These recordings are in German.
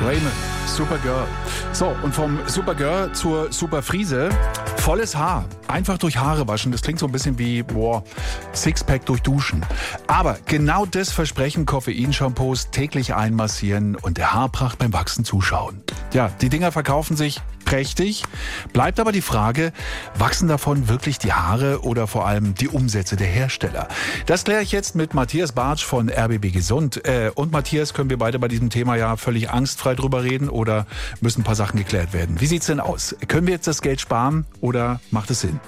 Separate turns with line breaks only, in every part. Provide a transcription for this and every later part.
Raymond, Supergirl. So, und vom Supergirl zur Superfriese. Volles Haar. Einfach durch Haare waschen. Das klingt so ein bisschen wie, Sixpack durch Duschen. Aber genau das versprechen Koffeinshampoos: täglich einmassieren und der Haarpracht beim Wachsen zuschauen. Ja, die Dinger verkaufen sich prächtig. Bleibt aber die Frage, wachsen davon wirklich die Haare oder vor allem die Umsätze der Hersteller? Das kläre ich jetzt mit Matthias Bartsch von RBB Gesund. Und Matthias, können wir beide bei diesem Thema ja völlig angstfrei drüber reden oder müssen ein paar Sachen geklärt werden? Wie sieht's denn aus? Können wir jetzt das Geld sparen oder macht es Sinn?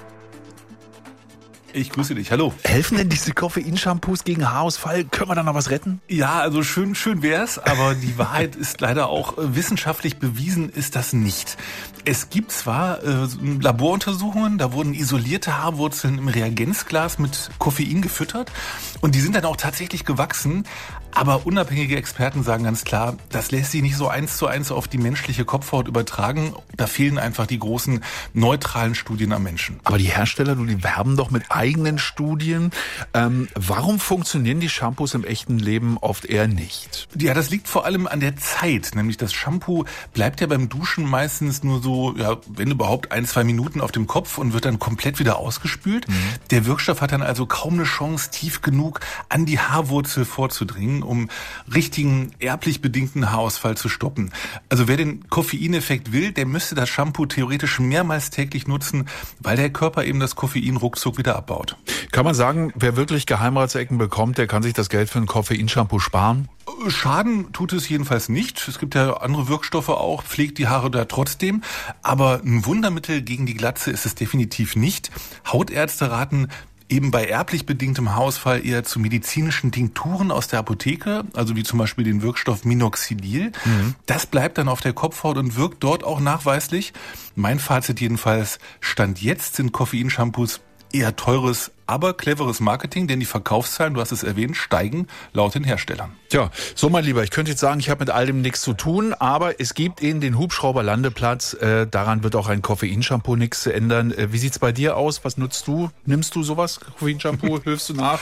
Ich grüße dich, hallo.
Helfen denn diese Koffeinshampoos gegen Haarausfall? Können wir da noch was retten?
Ja, also schön wär's, aber die Wahrheit ist leider auch, wissenschaftlich bewiesen ist das nicht. Es gibt zwar Laboruntersuchungen, da wurden isolierte Haarwurzeln im Reagenzglas mit Koffein gefüttert und die sind dann auch tatsächlich gewachsen. Aber unabhängige Experten sagen ganz klar, das lässt sich nicht so 1:1 auf die menschliche Kopfhaut übertragen. Da fehlen einfach die großen neutralen Studien am Menschen.
Aber die Hersteller, die werben doch mit eigenen Studien. Warum funktionieren die Shampoos im echten Leben oft eher nicht?
Ja, das liegt vor allem an der Zeit. Nämlich das Shampoo bleibt ja beim Duschen meistens nur so, wenn überhaupt 1-2 Minuten auf dem Kopf und wird dann komplett wieder ausgespült. Der Wirkstoff hat dann also kaum eine Chance, tief genug an die Haarwurzel vorzudringen, um richtigen erblich bedingten Haarausfall zu stoppen. Also wer den Koffeineffekt will, der müsste das Shampoo theoretisch mehrmals täglich nutzen, weil der Körper eben das Koffein ruckzuck wieder abbaut.
Kann man sagen, wer wirklich Geheimratsecken bekommt, der kann sich das Geld für ein Koffeinshampoo sparen?
Schaden tut es jedenfalls nicht. Es gibt ja andere Wirkstoffe auch, pflegt die Haare da trotzdem. Aber ein Wundermittel gegen die Glatze ist es definitiv nicht. Hautärzte raten eben bei erblich bedingtem Haarausfall eher zu medizinischen Tinkturen aus der Apotheke, also wie zum Beispiel den Wirkstoff Minoxidil. Das bleibt dann auf der Kopfhaut und wirkt dort auch nachweislich. Mein Fazit jedenfalls: Stand jetzt sind Koffeinshampoos eher teures, aber cleveres Marketing, denn die Verkaufszahlen, du hast es erwähnt, steigen laut den Herstellern.
Tja, so mein Lieber, ich könnte jetzt sagen, ich habe mit all dem nichts zu tun, aber es gibt eben den Hubschrauberlandeplatz. Daran wird auch ein Koffeinshampoo nichts zu ändern. Wie sieht's bei dir aus? Was nutzt du? Nimmst du sowas? Koffeinshampoo? Hilfst du nach?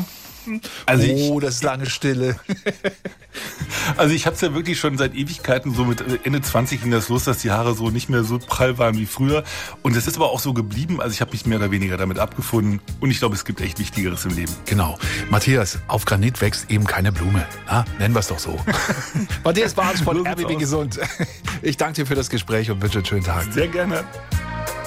Also
das ist lange Stille.
Also ich habe es ja wirklich schon seit Ewigkeiten, so mit Ende 20 ging das los, dass die Haare so nicht mehr so prall waren wie früher. Und es ist aber auch so geblieben, also ich habe mich mehr oder weniger damit abgefunden. Und ich glaube, es gibt echt Wichtigeres im Leben.
Genau. Matthias, auf Granit wächst eben keine Blume. Na, nennen wir es doch so. Matthias Bartsch von RBB Gesund. Ich danke dir für das Gespräch und wünsche einen schönen Tag.
Sehr gerne.